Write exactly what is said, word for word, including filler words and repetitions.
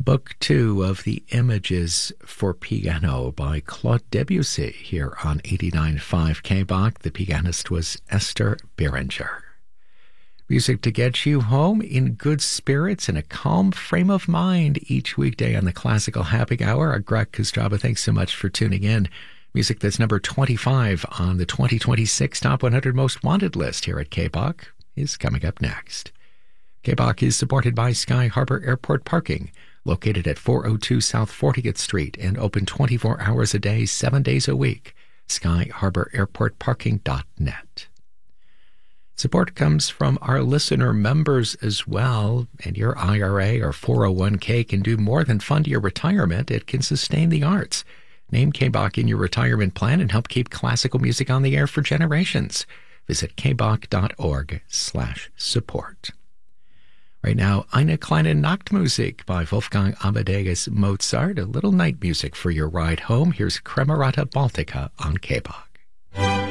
Book two of the Images for Piano by Claude Debussy here on eighty-nine point five K B O C. The pianist was Esther Beringer. Music to get you home in good spirits and a calm frame of mind each weekday on the Classical Happy Hour. Greg Kostraba, thanks so much for tuning in. Music that's number twenty-five on the twenty twenty-six Top one hundred Most Wanted list here at K B O C is coming up next. K B O C is supported by Sky Harbor Airport Parking, located at four oh two South fortieth Street and open twenty-four hours a day, seven days a week. sky harbor airport parking dot net. Support comes from our listener members as well, and your I R A or four oh one K can do more than fund your retirement. It can sustain the arts. Name K B O C in your retirement plan and help keep classical music on the air for generations. Visit kboc.org slash support. Right now, Eine kleine Nachtmusik by Wolfgang Amadeus Mozart, a little night music for your ride home. Here's Kremerata Baltica on K B O C.